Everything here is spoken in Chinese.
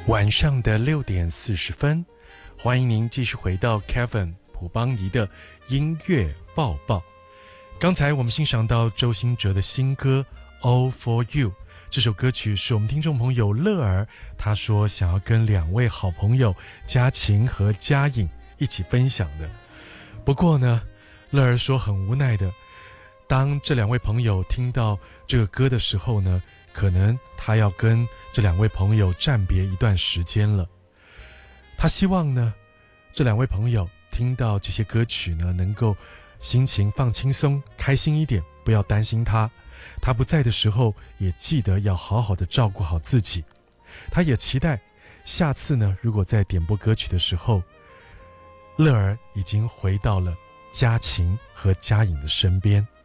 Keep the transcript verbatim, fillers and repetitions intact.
晚上的六点四十分，欢迎您继续回到 Kevin 朴邦仪的音乐报报。刚才我们欣赏到周兴哲的新歌 All for You， 这首歌曲是我们听众朋友乐儿，他说想要跟两位好朋友嘉晴和嘉颖一起分享的。不过呢，乐儿说很无奈的，当这两位朋友听到这个歌的时候呢，可能他要跟这两位朋友暂别一段时间了。他希望呢，这两位朋友听到这些歌曲呢，能够心情放轻松，开心一点，不要担心他。他不在的时候，也记得要好好的照顾好自己。他也期待下次呢，如果在点播歌曲的时候，乐儿已经回到了嘉晴和嘉颖的身边。